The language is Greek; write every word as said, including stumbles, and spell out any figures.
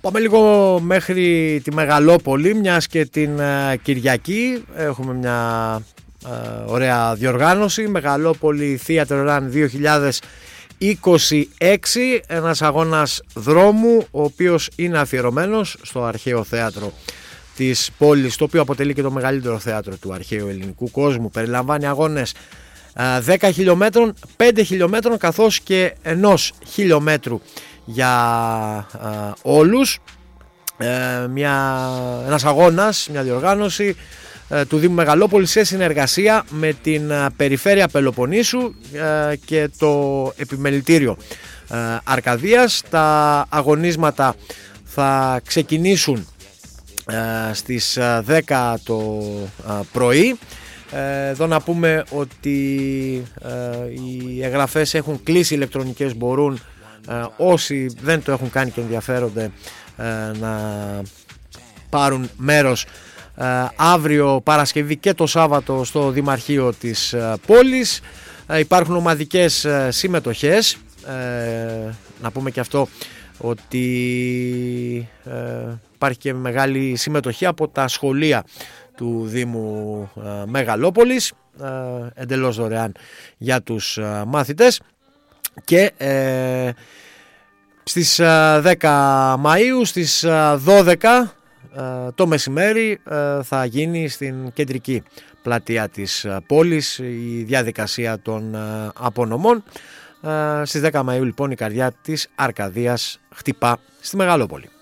Πάμε λίγο μέχρι τη Μεγαλόπολη, μιας και την uh, Κυριακή έχουμε μια uh, ωραία διοργάνωση. Μεγαλόπολη Theater Run δύο χιλιάδες είκοσι έξι, ένας αγώνας δρόμου ο οποίος είναι αφιερωμένος στο αρχαίο θέατρο της πόλης, το οποίο αποτελεί και το μεγαλύτερο θέατρο του αρχαίου ελληνικού κόσμου. Περιλαμβάνει αγώνες uh, δέκα χιλιόμετρων, πέντε χιλιόμετρων καθώς και ενός χιλιόμετρου για uh, όλους. Uh, μια, ένας αγώνας, μια διοργάνωση uh, του Δήμου Μεγαλόπολης σε συνεργασία με την uh, Περιφέρεια Πελοποννήσου uh, και το Επιμελητήριο uh, Αρκαδίας. Τα αγωνίσματα θα ξεκινήσουν uh, στις uh, δέκα το uh, πρωί. Εδώ να πούμε ότι uh, οι εγγραφές έχουν κλείσει ηλεκτρονικές, μπορούν uh, όσοι δεν το έχουν κάνει και ενδιαφέρονται uh, να πάρουν μέρος uh, αύριο Παρασκευή και το Σάββατο στο Δημαρχείο της uh, πόλης. Uh, υπάρχουν ομαδικές uh, συμμετοχές, uh, να πούμε και αυτό ότι uh, υπάρχει και μεγάλη συμμετοχή από τα σχολεία του Δήμου uh, Μεγαλόπολης, uh, εντελώς δωρεάν για τους uh, μάθητες. Και uh, στις uh, δέκα Μαΐου στις uh, δώδεκα uh, το μεσημέρι uh, θα γίνει στην κεντρική πλατεία της uh, πόλης η διαδικασία των uh, απονομών. Uh, στις δέκα Μαΐου λοιπόν η καρδιά της Αρκαδίας χτυπά στη Μεγαλόπολη.